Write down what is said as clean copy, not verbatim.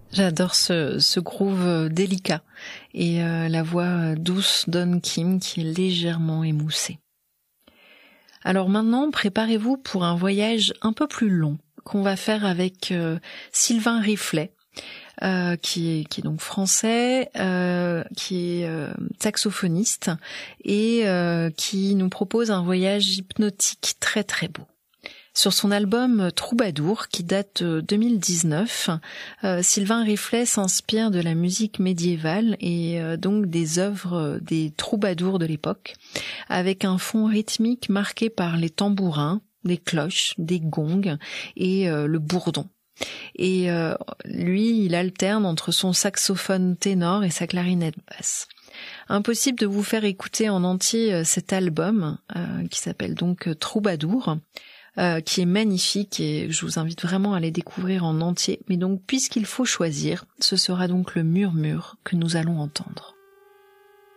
J'adore ce groove délicat et la voix douce d'On Kim qui est légèrement émoussée. Alors maintenant, préparez-vous pour un voyage un peu plus long qu'on va faire avec Sylvain Riflet, qui est donc français, qui est saxophoniste et qui nous propose un voyage hypnotique très très beau. Sur son album Troubadour, qui date de 2019, Sylvain Riflet s'inspire de la musique médiévale et donc des œuvres des troubadours de l'époque, avec un fond rythmique marqué par les tambourins, des cloches, des gongs et le bourdon. Et lui, il alterne entre son saxophone ténor et sa clarinette basse. Impossible de vous faire écouter en entier cet album, qui s'appelle donc Troubadour, qui est magnifique et je vous invite vraiment à les découvrir en entier. Mais donc, puisqu'il faut choisir, ce sera donc le murmure que nous allons entendre.